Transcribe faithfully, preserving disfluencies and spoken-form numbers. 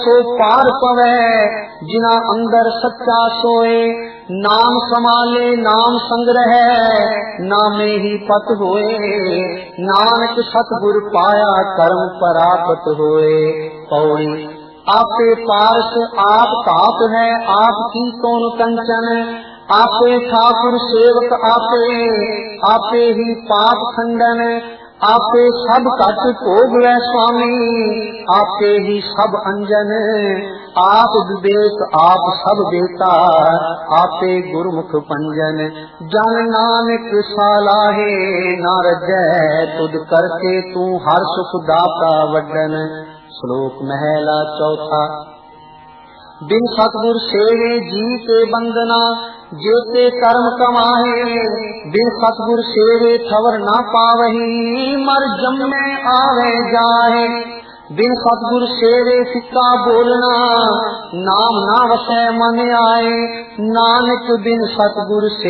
सो पार पवै जिना अंदर सच्चा सोए। नाम समाले नाम संग्रह नामे ही पत होए। नानक सतगुर पाया कर्म परापत होए। पौड़ी आपे पारस आप ताप है आप की कौन कंचन। आपे ठाकुर सेवक आपे आपे ही पाप खंडन। आपे सब कट भोग है स्वामी आपे ही सब अंजन। आप विवेक आप सब देता आपे गुरमुख पंजन। जन नानक सालाहे ना रजै तुद करके तू हर सुख दाता वड्डन। श्लोक महला चौथा। बिन सतगुर सेवे जी के बंदना जेते कर्म कमाहे। बिन सतगुर सेवे ठवर ना पावही मर जम्मे आवे जाहे। बिन सतगुर सेवे फिक्का बोलना नाम ना वसै मन आए। नानक बिन सतगुर